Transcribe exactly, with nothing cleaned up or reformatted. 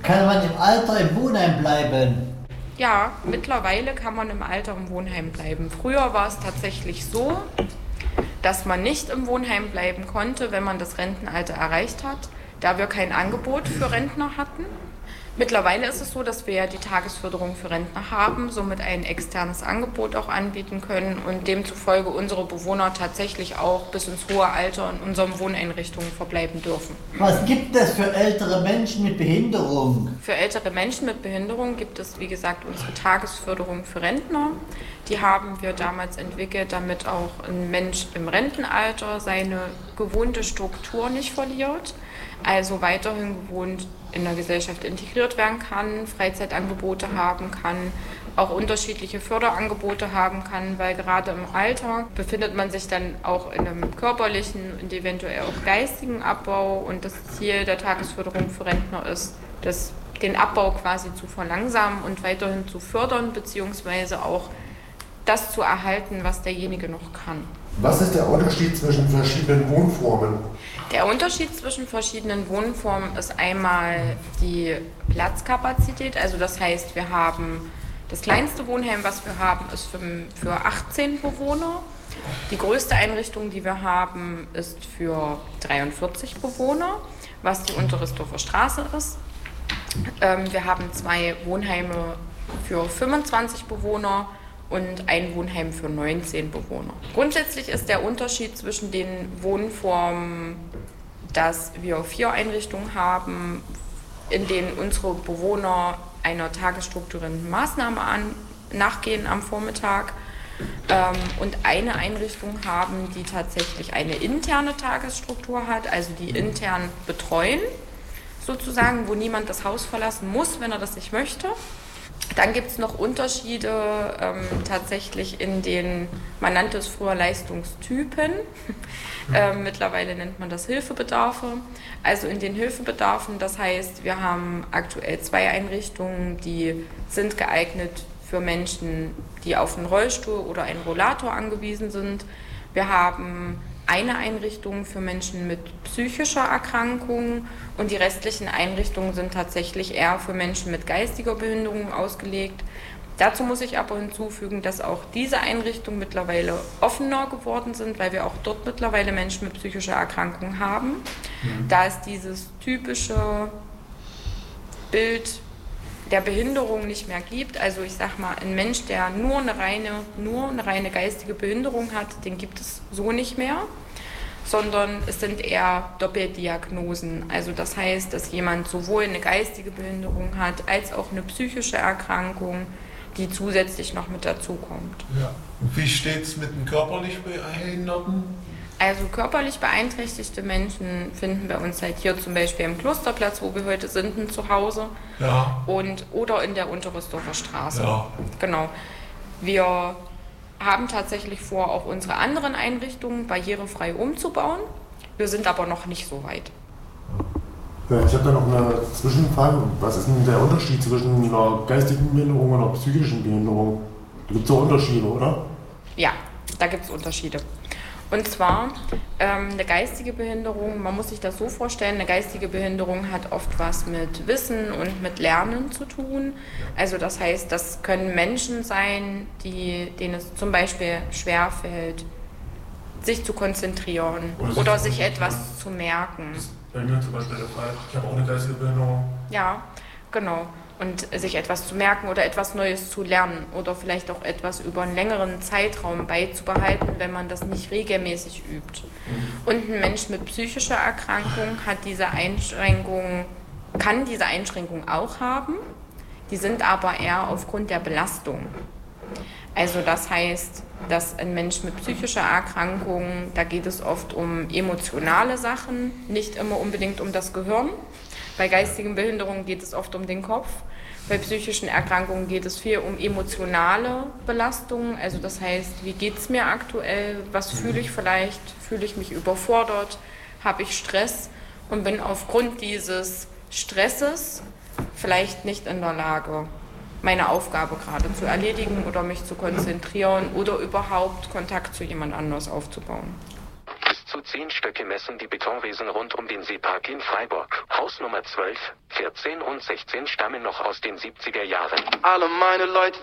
Kann man im Alter im Wohnheim bleiben? Ja, mittlerweile kann man im Alter im Wohnheim bleiben. Früher war es tatsächlich so, dass man nicht im Wohnheim bleiben konnte, wenn man das Rentenalter erreicht hat, da wir kein Angebot für Rentner hatten. Mittlerweile ist es so, dass wir ja die Tagesförderung für Rentner haben, somit ein externes Angebot auch anbieten können und demzufolge unsere Bewohner tatsächlich auch bis ins hohe Alter in unseren Wohneinrichtungen verbleiben dürfen. Was gibt es für ältere Menschen mit Behinderung? Für ältere Menschen mit Behinderung gibt es, wie gesagt, unsere Tagesförderung für Rentner. Die haben wir damals entwickelt, damit auch ein Mensch im Rentenalter seine gewohnte Struktur nicht verliert, also weiterhin gewohnt in der Gesellschaft integriert werden kann, Freizeitangebote haben kann, auch unterschiedliche Förderangebote haben kann, weil gerade im Alter befindet man sich dann auch in einem körperlichen und eventuell auch geistigen Abbau und das Ziel der Tagesförderung für Rentner ist, das, den Abbau quasi zu verlangsamen und weiterhin zu fördern, beziehungsweise auch das zu erhalten, was derjenige noch kann. Was ist der Unterschied zwischen verschiedenen Wohnformen? Der Unterschied zwischen verschiedenen Wohnformen ist einmal die Platzkapazität. Also das heißt, wir haben das kleinste Wohnheim, was wir haben, ist für, für achtzehn Bewohner. Die größte Einrichtung, die wir haben, ist für dreiundvierzig Bewohner, was die Unterrisdorfer Straße ist. Ähm, wir haben zwei Wohnheime für fünfundzwanzig Bewohner und ein Wohnheim für neunzehn Bewohner. Grundsätzlich ist der Unterschied zwischen den Wohnformen, dass wir vier Einrichtungen haben, in denen unsere Bewohner einer tagesstrukturierenden Maßnahme an, nachgehen am Vormittag ähm, und eine Einrichtung haben, die tatsächlich eine interne Tagesstruktur hat, also die intern betreuen, sozusagen, wo niemand das Haus verlassen muss, wenn er das nicht möchte. Dann gibt es noch Unterschiede ähm, tatsächlich in den, man nannte es früher Leistungstypen, ähm, mittlerweile nennt man das Hilfebedarfe. Also in den Hilfebedarfen, das heißt, wir haben aktuell zwei Einrichtungen, die sind geeignet für Menschen, die auf einen Rollstuhl oder einen Rollator angewiesen sind. Wir haben eine Einrichtung für Menschen mit psychischer Erkrankung und die restlichen Einrichtungen sind tatsächlich eher für Menschen mit geistiger Behinderung ausgelegt. Dazu muss ich aber hinzufügen, dass auch diese Einrichtungen mittlerweile offener geworden sind, weil wir auch dort mittlerweile Menschen mit psychischer Erkrankung haben. Mhm. Da es dieses typische Bild der Behinderung nicht mehr gibt. Also ich sag mal, ein Mensch, der nur eine reine, nur eine reine geistige Behinderung hat, den gibt es so nicht mehr, sondern es sind eher Doppeldiagnosen. Also das heißt, dass jemand sowohl eine geistige Behinderung hat, als auch eine psychische Erkrankung, die zusätzlich noch mit dazukommt. Ja. Und wie steht es mit den körperlich Behinderten? Also körperlich beeinträchtigte Menschen finden bei uns halt hier zum Beispiel am Klosterplatz, wo wir heute sind, ein Zuhause. Ja. Und, oder in der Unterrisdorfer Straße. Ja. Genau. Wir haben tatsächlich vor, auch unsere anderen Einrichtungen barrierefrei umzubauen. Wir sind aber noch nicht so weit. Ja, ich habe da noch eine Zwischenfrage. Was ist denn der Unterschied zwischen einer geistigen Behinderung und einer psychischen Behinderung? Da gibt es ja Unterschiede, oder? Ja, da gibt es Unterschiede. Und zwar ähm, eine geistige Behinderung, man muss sich das so vorstellen, eine geistige Behinderung hat oft was mit Wissen und mit Lernen zu tun. Also das heißt, das können Menschen sein, die, denen es zum Beispiel schwerfällt, sich zu konzentrieren oder, oder sich etwas zu merken. Das ist bei mir zum Beispiel der Fall. Ich habe auch eine geistige Behinderung. Ja, genau. Und sich etwas zu merken oder etwas Neues zu lernen oder vielleicht auch etwas über einen längeren Zeitraum beizubehalten, wenn man das nicht regelmäßig übt. Und ein Mensch mit psychischer Erkrankung hat diese Einschränkung, kann diese Einschränkung auch haben, die sind aber eher aufgrund der Belastung. Also das heißt, dass ein Mensch mit psychischer Erkrankung, da geht es oft um emotionale Sachen, nicht immer unbedingt um das Gehirn. Bei geistigen Behinderungen geht es oft um den Kopf. Bei psychischen Erkrankungen geht es viel um emotionale Belastungen. Also das heißt, wie geht es mir aktuell? Was fühle ich vielleicht? Fühle ich mich überfordert? Habe ich Stress? Und bin aufgrund dieses Stresses vielleicht nicht in der Lage, meine Aufgabe gerade zu erledigen oder mich zu konzentrieren oder überhaupt Kontakt zu jemand anders aufzubauen. zu zehn Stöcke messen die Betonwesen rund um den Seepark in Freiburg. Hausnummer zwölf, vierzehn und sechzehn stammen noch aus den siebziger Jahren. Alle meine Leute